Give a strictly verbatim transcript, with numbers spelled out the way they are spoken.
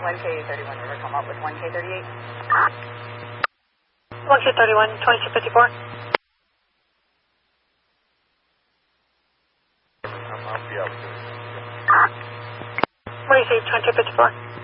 one K thirty-one, River, come up with one K thirty-eight. one K thirty-one, twenty-two fifty-four. I'll be out soon. What do you say, twenty-two fifty-four?